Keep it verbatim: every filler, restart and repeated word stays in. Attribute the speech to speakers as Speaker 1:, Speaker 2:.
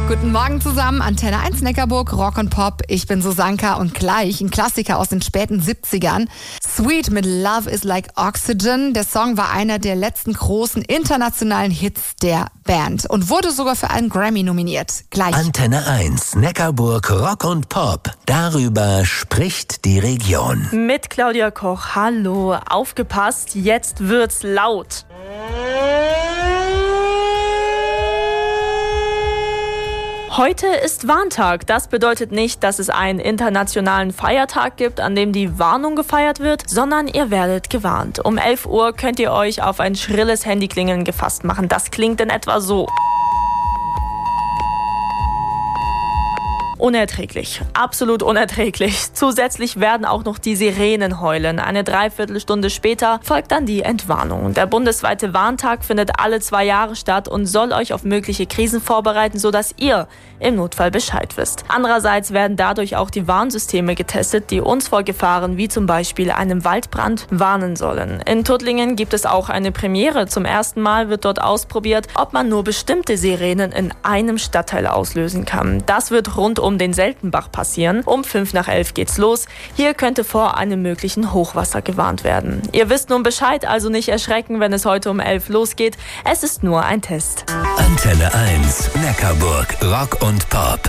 Speaker 1: Guten Morgen zusammen, Antenne eins Neckarburg, Rock und Pop. Ich bin Susanka und gleich ein Klassiker aus den späten siebzigern. Sweet mit Love is Like Oxygen. Der Song war einer der letzten großen internationalen Hits der Band und wurde sogar für einen Grammy nominiert. Gleich.
Speaker 2: Antenne eins Neckarburg, Rock und Pop. Darüber spricht die Region.
Speaker 3: Mit Claudia Koch. Hallo, aufgepasst, jetzt wird's laut. Heute ist Warntag. Das bedeutet nicht, dass es einen internationalen Feiertag gibt, an dem die Warnung gefeiert wird, sondern ihr werdet gewarnt. Um elf Uhr könnt ihr euch auf ein schrilles Handyklingeln gefasst machen. Das klingt in etwa so. Unerträglich, absolut unerträglich. Zusätzlich werden auch noch die Sirenen heulen. Eine Dreiviertelstunde später folgt dann die Entwarnung. Der bundesweite Warntag findet alle zwei Jahre statt und soll euch auf mögliche Krisen vorbereiten, sodass ihr im Notfall Bescheid wisst. Andererseits werden dadurch auch die Warnsysteme getestet, die uns vor Gefahren wie zum Beispiel einem Waldbrand warnen sollen. In Tuttlingen gibt es auch eine Premiere. Zum ersten Mal wird dort ausprobiert, ob man nur bestimmte Sirenen in einem Stadtteil auslösen kann. Das wird rund um den Seltenbach passieren. Um fünf nach elf geht's los. Hier könnte vor einem möglichen Hochwasser gewarnt werden. Ihr wisst nun Bescheid, also nicht erschrecken, wenn es heute um elf losgeht. Es ist nur ein Test.
Speaker 2: Antenne eins Neckarburg, Rock und Pop.